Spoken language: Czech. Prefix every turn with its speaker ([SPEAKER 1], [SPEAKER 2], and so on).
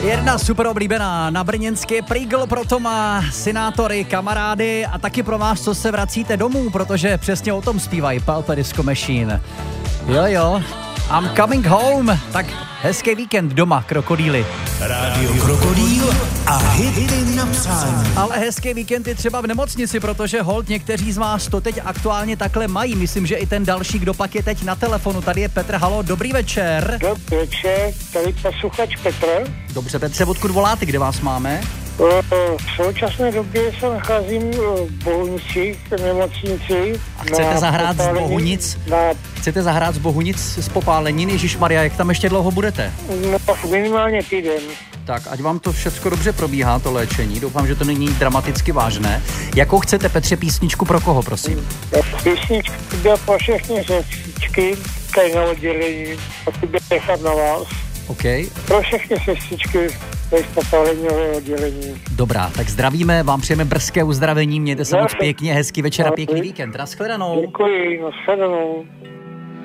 [SPEAKER 1] Jedna super oblíbená na brněnské Prýgl pro Toma, synátory, kamarády a taky pro vás, co se vracíte domů, protože přesně o tom zpívají Pulp Disco Machine. Jo, I'm coming home, tak hezký víkend doma, krokodýly.
[SPEAKER 2] Rádio Krokodýl a hity na přání.
[SPEAKER 1] Ale hezký víkend je třeba v nemocnici, protože holt někteří z vás to teď aktuálně takhle mají. Myslím, že i ten další, kdo pak je teď na telefonu. Tady je Petr, halo, dobrý večer.
[SPEAKER 3] Dobrý večer, tady posluchač Petr.
[SPEAKER 1] Dobře, Petře, odkud voláte, kde vás máme?
[SPEAKER 3] V současné době se nacházím v Bohunicích, v nemocnici.
[SPEAKER 1] A chcete zahrát z Bohunic? Chcete zahrát z Bohunic z popálenin? Ježišmarja, jak tam ještě dlouho budete?
[SPEAKER 3] No, minimálně týden.
[SPEAKER 1] Tak, ať vám to všechno dobře probíhá, to léčení. Doufám, že to není dramaticky vážné. Jakou chcete, Petře, písničku pro koho, prosím?
[SPEAKER 3] Písnička byla pro všechny sestřičky, tady na oddělení. A ty bude nechat na vás.
[SPEAKER 1] OK.
[SPEAKER 3] Pro všechny sestřičky, tady z popáleního oddělení.
[SPEAKER 1] Dobrá, tak zdravíme, vám přejeme brzké uzdravení, mějte se moc pěkně, hezký večer a pěkný víkend. Nashledanou.
[SPEAKER 3] Děkuji, nashledanou.